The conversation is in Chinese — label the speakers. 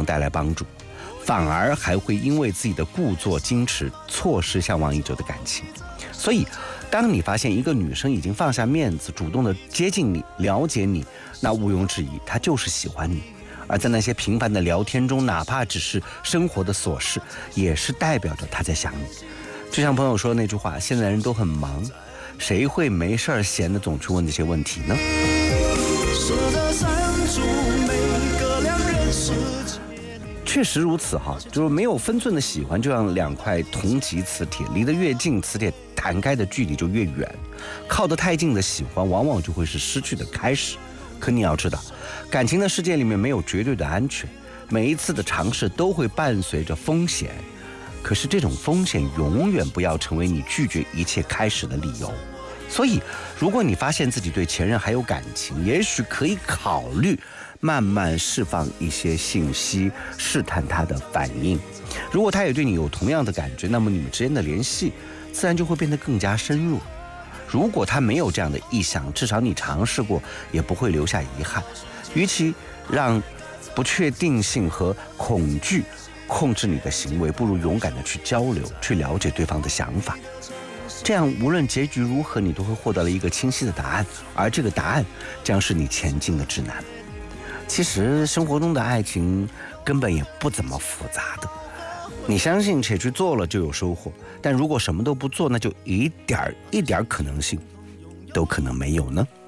Speaker 1: 带来帮助，反而还会因为自己的故作矜持错失相忘已久的感情。所以当你发现一个女生已经放下面子，主动的接近你，了解你，那毋庸置疑她就是喜欢你。而在那些平凡的聊天中，哪怕只是生活的琐事，也是代表着她在想你。就像朋友说的那句话，现在人都很忙，谁会没事闲的总去问这些问题呢？确实如此哈，就是没有分寸的喜欢，就像两块同级磁铁，离得越近，磁铁弹开的距离就越远。靠得太近的喜欢，往往就会是失去的开始。可你要知道，感情的世界里面没有绝对的安全，每一次的尝试都会伴随着风险。可是这种风险永远不要成为你拒绝一切开始的理由。所以如果你发现自己对前任还有感情，也许可以考虑慢慢释放一些信息，试探他的反应。如果他也对你有同样的感觉，那么你们之间的联系自然就会变得更加深入。如果他没有这样的意向，至少你尝试过，也不会留下遗憾。与其让不确定性和恐惧控制你的行为，不如勇敢的去交流，去了解对方的想法。这样无论结局如何，你都会获得了一个清晰的答案，而这个答案将是你前进的指南。其实生活中的爱情根本也不怎么复杂的，你相信且去做了就有收获，但如果什么都不做，那就一点可能性都可能没有呢。